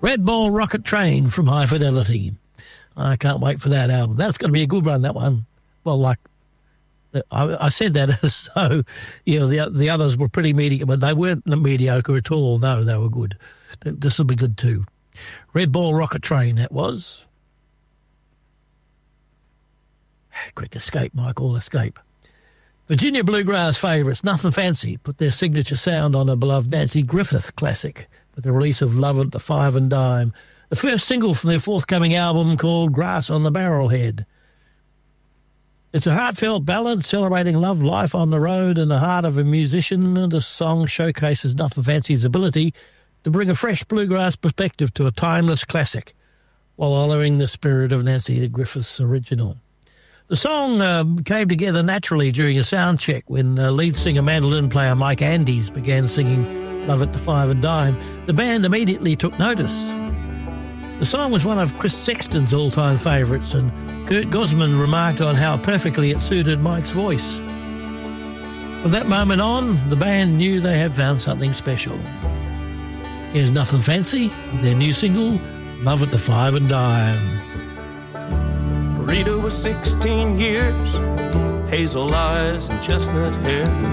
Red Ball Rocket Train from High Fidelity. I can't wait for that album. That's going to be a good one, that one. Well, like, I said that as so, you know, the others were pretty mediocre, but they weren't mediocre at all. No, they were good. This will be good too. Red Ball Rocket Train, that was. Quick escape, Michael, escape. Virginia Bluegrass favourites, Nothing Fancy, put their signature sound on a beloved Nancy Griffith classic with the release of Love at the Five and Dime, the first single from their forthcoming album called Grass on the Barrelhead. It's a heartfelt ballad celebrating love, life on the road, and the heart of a musician, and the song showcases Nothing Fancy's ability to bring a fresh bluegrass perspective to a timeless classic while honouring the spirit of Nancy Griffith's original. The song came together naturally during a sound check when lead singer mandolin player Mike Andes began singing Love at the Five and Dime. The band immediately took notice. The song was one of Chris Sexton's all-time favourites, and Kurt Gosman remarked on how perfectly it suited Mike's voice. From that moment on, the band knew they had found something special. Here's Nothing Fancy, their new single, Love at the Five and Dime. Rita was 16 years, hazel eyes and chestnut hair.